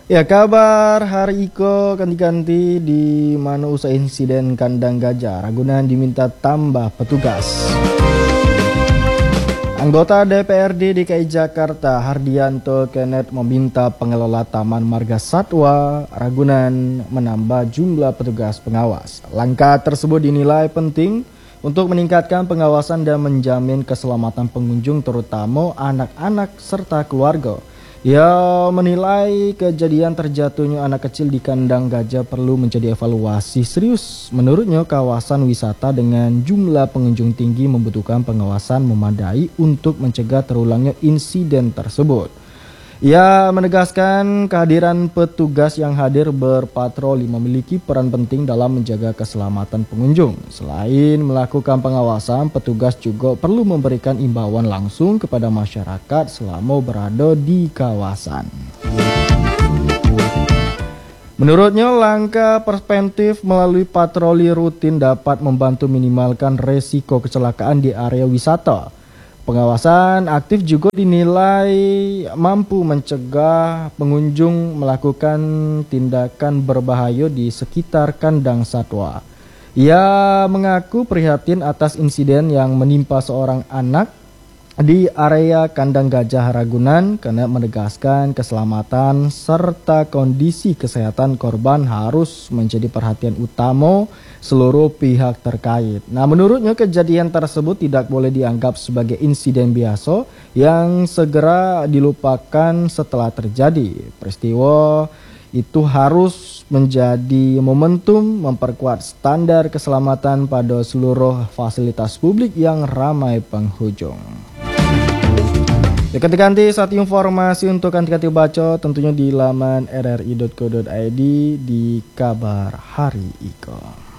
Ya, kabar hari Iko ganti-ganti di mana usai insiden kandang gajah Ragunan diminta tambah petugas. Anggota DPRD DKI Jakarta Hardianto Kenneth meminta pengelola Taman Marga Satwa Ragunan menambah jumlah petugas pengawas. Langkah tersebut dinilai penting untuk meningkatkan pengawasan dan menjamin keselamatan pengunjung terutama anak-anak serta keluarga. Ia menilai kejadian terjatuhnya anak kecil di kandang gajah perlu menjadi evaluasi serius. Menurutnya, kawasan wisata dengan jumlah pengunjung tinggi membutuhkan pengawasan memadai untuk mencegah terulangnya insiden tersebut. Ia menegaskan kehadiran petugas yang hadir berpatroli memiliki peran penting dalam menjaga keselamatan pengunjung. Selain melakukan pengawasan, petugas juga perlu memberikan imbauan langsung kepada masyarakat selama berada di kawasan. Menurutnya, langkah preventif melalui patroli rutin dapat membantu minimalkan resiko kecelakaan di area wisata. Pengawasan aktif juga dinilai mampu mencegah pengunjung melakukan tindakan berbahaya di sekitar kandang satwa. Ia mengaku prihatin atas insiden yang menimpa seorang anak di area kandang gajah Ragunan karena menegaskan keselamatan serta kondisi kesehatan korban harus menjadi perhatian utama seluruh pihak terkait. Nah, menurutnya kejadian tersebut tidak boleh dianggap sebagai insiden biasa yang segera dilupakan setelah terjadi. Peristiwa itu harus menjadi momentum memperkuat standar keselamatan pada seluruh fasilitas publik yang ramai pengunjung. Ya, ganti-ganti satu informasi untuk ganti-ganti baca tentunya di laman rri.co.id di kabar hari Iko.